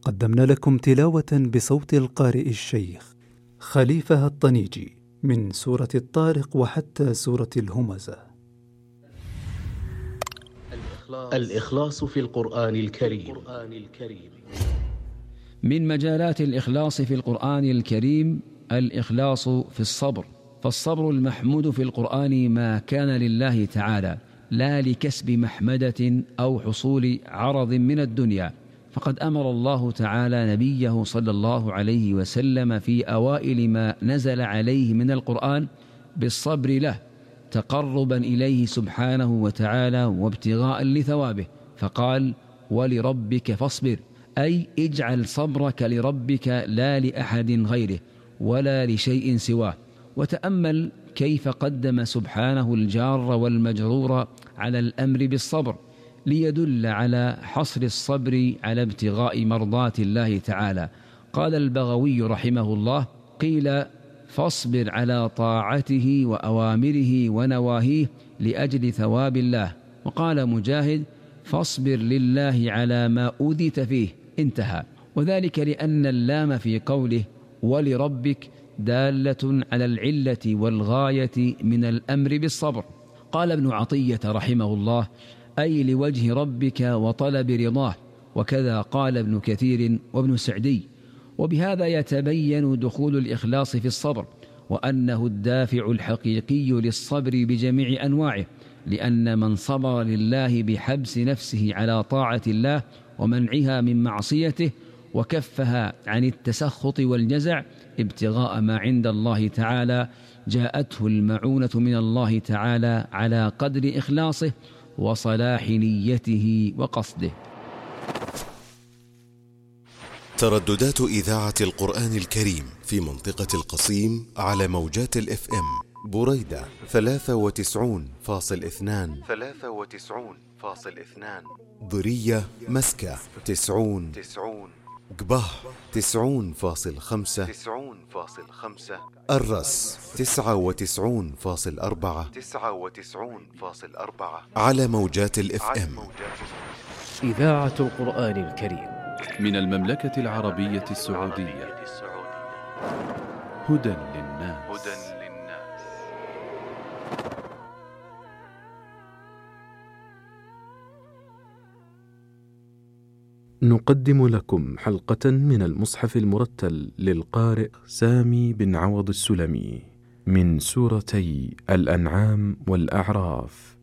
قدمنا لكم تلاوة بصوت القارئ الشيخ خليفة الطنيجي من سورة الطارق وحتى سورة الهمزة. الإخلاص في القرآن الكريم. من مجالات الإخلاص في القرآن الكريم الإخلاص في الصبر، فالصبر المحمود في القرآن ما كان لله تعالى لا لكسب محمدة أو حصول عرض من الدنيا، فقد أمر الله تعالى نبيه صلى الله عليه وسلم في أوائل ما نزل عليه من القرآن بالصبر له تقربا إليه سبحانه وتعالى وابتغاء لثوابه، فقال: ولربك فاصبر، أي اجعل صبرك لربك لا لأحد غيره ولا لشيء سواه. وتأمل كيف قدم سبحانه الجار والمجرور على الأمر بالصبر ليدل على حصر الصبر على ابتغاء مرضات الله تعالى. قال البغوي رحمه الله: قيل فاصبر على طاعته وأوامره ونواهيه لأجل ثواب الله. وقال مجاهد: فاصبر لله على ما أوذيت فيه، انتهى. وذلك لأن اللام في قوله ولربك دالة على العلة والغاية من الأمر بالصبر. قال ابن عطية رحمه الله: أي لوجه ربك وطلب رضاه. وكذا قال ابن كثير وابن سعدي. وبهذا يتبين دخول الإخلاص في الصبر، وأنه الدافع الحقيقي للصبر بجميع أنواعه، لأن من صبر لله بحبس نفسه على طاعة الله ومنعها من معصيته وكفها عن التسخط والجزع ابتغاء ما عند الله تعالى، جاءته المعونة من الله تعالى على قدر إخلاصه وصلاح نيته وقصده. ترددات إذاعة القرآن الكريم في منطقة القصيم على موجات الإف إم: بريدة 93.2، ضرية مسكة 90، قبه 90.5، الرس 99.4 على موجات الإف إم. إذاعة القرآن الكريم من المملكة العربية السعودية. هدى للناس. نقدم لكم حلقة من المصحف المرتل للقارئ سامي بن عوض السلمي من سورتي الأنعام والأعراف.